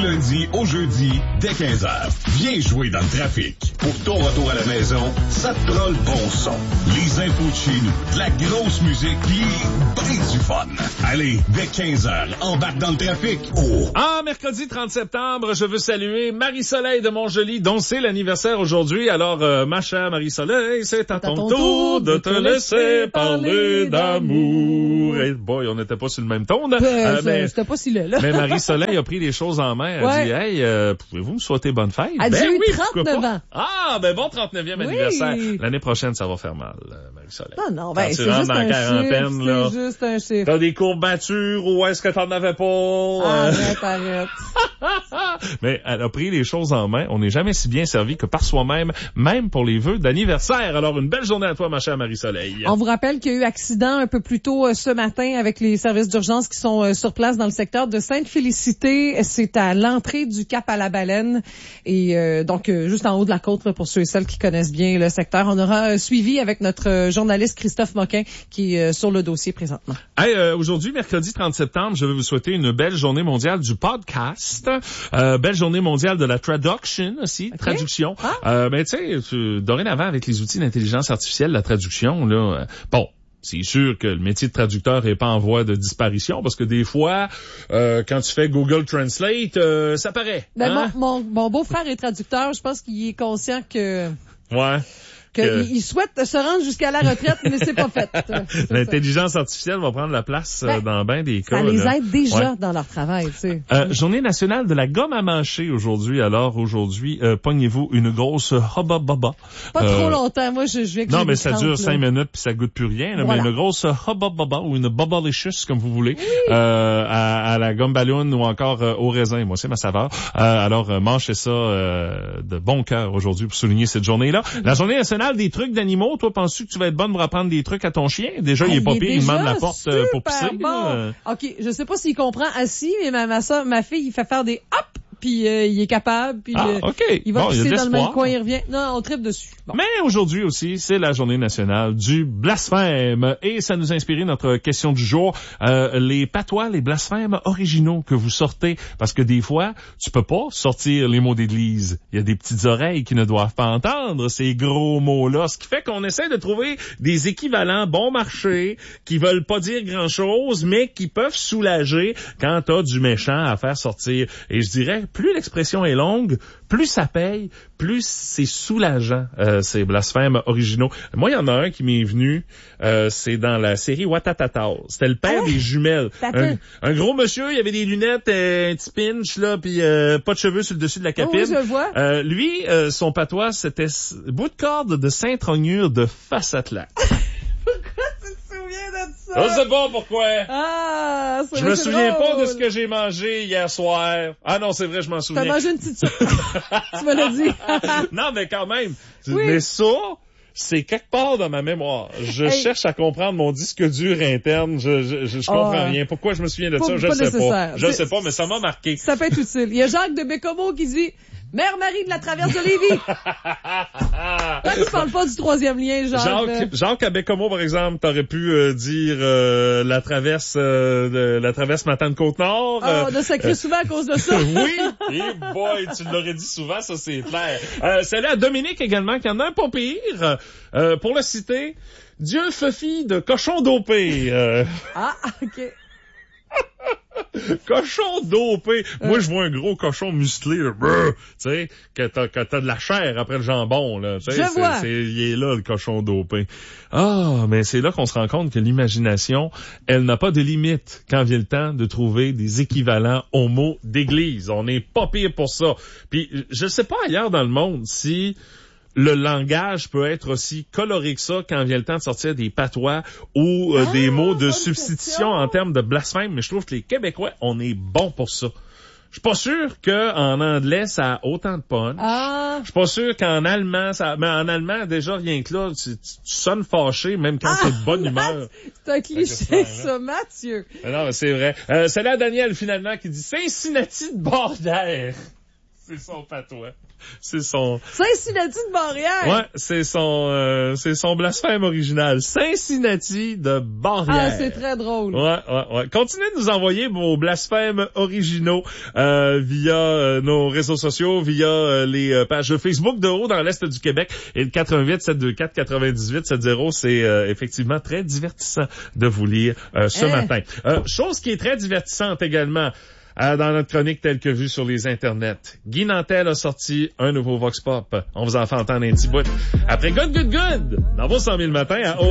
lundi au jeudi, dès 15h. Viens jouer dans le trafic. Pour ton retour à la maison, ça te prend le bon son. Les infos de chez nous, de la grosse musique, pis ben du fun. Allez, dès 15h, embarque dans le trafic. Oh! Ah, mercredi 30 septembre, je veux saluer Marie-Soleil de Montjoly, dont c'est l'anniversaire aujourd'hui. Alors, ma chère Marie-Soleil, c'est à ton tour de te laisser parler d'amour. Et boy, on n'était pas sur le même ton. C'était pas si là. Mais Marie-Soleil a pris les choses en main. Elle a dit, hey, pouvez-vous me souhaiter bonne fête? Elle a eu 39 ans. Ah, ben bon 39e anniversaire. L'année prochaine, ça va faire mal, Marie-Soleil. Non, ben, c'est juste un chiffre, là. C'est juste un chiffre. T'as des courbatures ou est-ce que t'en avais pas? Arrête. Mais elle a pris les choses en main. On n'est jamais si bien servi que par soi-même, même pour les vœux d'anniversaire. Alors, une belle journée à toi, ma chère Marie-Soleil. On vous rappelle qu'il y a eu accident un peu plus tôt ce matin avec les services d'urgence qui sont sur place dans le secteur de Sainte-Félicité. C'est à l'entrée du Cap à la Baleine et donc juste en haut de la côte là, pour ceux et celles qui connaissent bien le secteur. On aura suivi avec notre journaliste Christophe Moquin qui est sur le dossier présentement. Hey, aujourd'hui, mercredi 30 septembre, je vais vous souhaiter une belle journée mondiale du podcast. Belle journée mondiale de la traduction aussi, okay. Traduction. Ben tu sais, dorénavant avec les outils d'intelligence artificielle, la traduction là, bon. C'est sûr que le métier de traducteur est pas en voie de disparition parce que des fois, quand tu fais Google Translate, ça paraît. Ben hein? mon beau-frère est traducteur. Je pense qu'il est conscient que. Ouais. Il souhaite se rendre jusqu'à la retraite, mais c'est pas fait. L'intelligence artificielle va prendre la place dans bien des cas. Ça les aide déjà dans leur travail, tu sais. Journée nationale de la gomme à mâcher aujourd'hui. Alors aujourd'hui, pognez-vous une grosse hubba baba. Pas trop longtemps. Moi, je vais que non, mais ça dure 5 minutes puis ça goûte plus rien. Là, voilà. Mais une grosse hubba baba ou une bubblicious, comme vous voulez, oui. À la gomme ballon ou encore au raisin. Moi, c'est ma saveur. Alors, mâchez ça de bon cœur aujourd'hui pour souligner cette journée-là. La journée nationale des trucs d'animaux. Toi, penses-tu que tu vas être bonne pour apprendre des trucs à ton chien? Déjà, il est pas pire, il demande la porte pour pisser. Bon. OK, je sais pas s'il comprend assis, mais ma fille, il fait faire des hop, puis il est capable, puis okay. Il va pisser dans le même coin, il revient. Non, on tripe dessus. Bon. Mais aujourd'hui aussi, c'est la journée nationale du blasphème. Et ça nous a inspiré notre question du jour. Les patois, les blasphèmes originaux que vous sortez. Parce que des fois, tu peux pas sortir les mots d'église. Il y a des petites oreilles qui ne doivent pas entendre ces gros mots-là. Ce qui fait qu'on essaie de trouver des équivalents bon marché qui veulent pas dire grand-chose, mais qui peuvent soulager quand t'as du méchant à faire sortir. Et je dirais, plus l'expression est longue, plus ça paye, plus c'est soulageant, ces blasphèmes originaux. Moi, il y en a un qui m'est venu, c'est dans la série Watatata. C'était le père des jumelles. Un gros monsieur, il avait des lunettes, un petit pinch, là, puis pas de cheveux sur le dessus de la capine. Oui, je vois. Lui, son patois, c'était bout de corde de Saint-Trognure de Face-Atlac. Pourquoi tu te souviens de ça? Je sais pas pourquoi. Je me souviens pas de ce que j'ai mangé hier soir. Ah non, c'est vrai, je m'en souviens. T'as mangé une petite soupe. Tu me l'as dit. Non, mais quand même. Oui. Mais ça, c'est quelque part dans ma mémoire. Je cherche à comprendre mon disque dur interne. Je comprends rien. Pourquoi je me souviens de ça? Je sais pas. Je sais pas, mais ça m'a marqué. Ça peut être utile. Il y a Jacques de Bécomo qui dit Mère Marie de la Traverse de Lévis. Là, tu parles pas du troisième lien, Jacques à Bécomo, par exemple, t'aurais pu dire la traverse Matane-Côte-Nord. De sacrer souvent à cause de ça. Oui. Et boy, tu l'aurais dit souvent, ça c'est clair. Salut à Dominique également, qui en a un pas pire. Pour le citer, Dieu fait fi de cochon dopé. OK. Cochon dopé. Moi, je vois un gros cochon musclé, là, tu sais, que t'as de la chair après le jambon, là. Tu sais, il est là, le cochon dopé. Mais c'est là qu'on se rend compte que l'imagination, elle n'a pas de limite quand vient le temps de trouver des équivalents aux mots d'église. On n'est pas pire pour ça. Puis, je sais pas ailleurs dans le monde si le langage peut être aussi coloré que ça quand vient le temps de sortir des patois ou des mots de substitution en termes de blasphème, mais je trouve que les Québécois, on est bons pour ça. Je suis pas sûr qu'en anglais, ça a autant de punch. Je suis pas sûr qu'en allemand, mais en allemand, déjà, rien que là, tu sonnes fâché, même quand t'es de bonne humeur. C'est un cliché, ça, Mathieu. Non, mais c'est vrai. C'est là Daniel, finalement, qui dit Cincinnati de Bordère. C'est son patois. C'est son... Cincinnati de Montréal! Ouais, c'est son blasphème original. Cincinnati de Barrière. Ah, c'est très drôle. Ouais. Continuez de nous envoyer vos blasphèmes originaux via nos réseaux sociaux, via les pages Facebook de Haut dans l'Est du Québec et le 88 724 98 70. C'est effectivement très divertissant de vous lire ce matin. Chose qui est très divertissante également, dans notre chronique telle que vue sur les internets. Guy Nantel a sorti un nouveau Vox Pop. On vous en fait entendre un petit bout. Après Good, dans vos 100 000 matins à